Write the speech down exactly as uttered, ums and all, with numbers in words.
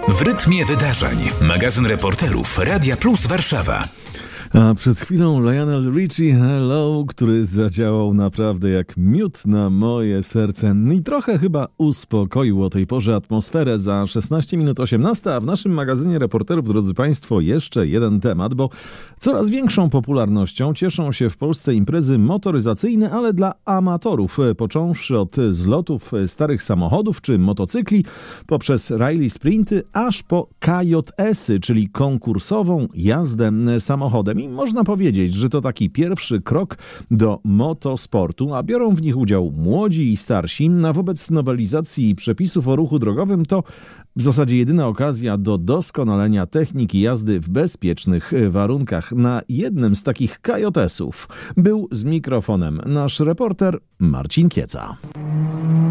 W rytmie wydarzeń. Magazyn reporterów Radia Plus Warszawa. A przed chwilą Lionel Richie, Hello, który zadziałał naprawdę jak miód na moje serce i trochę chyba uspokoił o tej porze atmosferę. Za szesnaście minut osiemnasta, a w naszym magazynie reporterów, drodzy Państwo, jeszcze jeden temat, bo coraz większą popularnością cieszą się w Polsce imprezy motoryzacyjne, ale dla amatorów, począwszy od zlotów starych samochodów czy motocykli, poprzez rally sprinty, aż po K J S-y, czyli konkursową jazdę samochodem. I można powiedzieć, że to taki pierwszy krok do motosportu, a biorą w nich udział młodzi i starsi. A wobec nowelizacji przepisów o ruchu drogowym to w zasadzie jedyna okazja do doskonalenia techniki jazdy w bezpiecznych warunkach. Na jednym z takich K J S-ów był z mikrofonem nasz reporter Marcin Kieca.